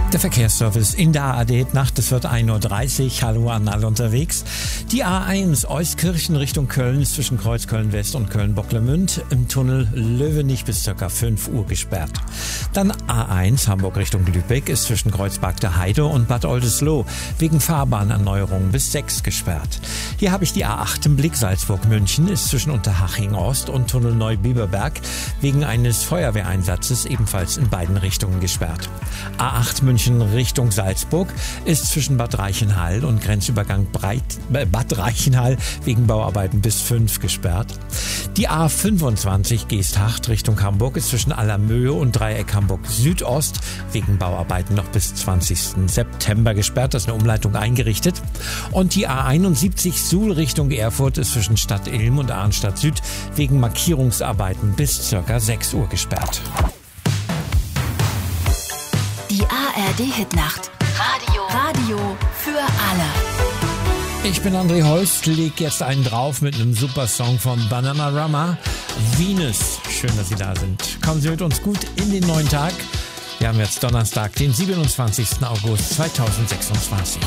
Der Verkehrsservice in der ARD-Nacht, es wird 1:30 Uhr. Hallo an alle unterwegs. Die A1 Euskirchen Richtung Köln ist zwischen Kreuz Köln-West und Köln-Bocklemünd im Tunnel Löwenich bis ca. 5 Uhr gesperrt. Dann A1 Hamburg Richtung Lübeck ist zwischen Kreuzberg der Heide und Bad Oldesloe wegen Fahrbahnerneuerung bis 6 gesperrt. Hier habe ich die A8 im Blick. Salzburg-München ist zwischen Unterhaching Ost und Tunnel Neubiberberg wegen eines Feuerwehreinsatzes ebenfalls in beiden Richtungen gesperrt. A8 München Richtung Salzburg ist zwischen Bad Reichenhall und Grenzübergang Bad Reichenhall wegen Bauarbeiten bis 5 gesperrt. Die A25 Geesthacht Richtung Hamburg ist zwischen Allermöhe und Dreieck Hamburg Südost wegen Bauarbeiten noch bis 20. September gesperrt. Das ist eine Umleitung eingerichtet. Und die A71 Suhl Richtung Erfurt ist zwischen Stadt Ilm und Arnstadt Süd wegen Markierungsarbeiten bis ca. 6 Uhr gesperrt. Die ARD-Hitnacht. Radio für alle. Ich bin André Holst, leg jetzt einen drauf mit einem super Song von Bananarama, Venus. Schön, dass Sie da sind. Kommen Sie mit uns gut in den neuen Tag. Wir haben jetzt Donnerstag, den 27. August 2026.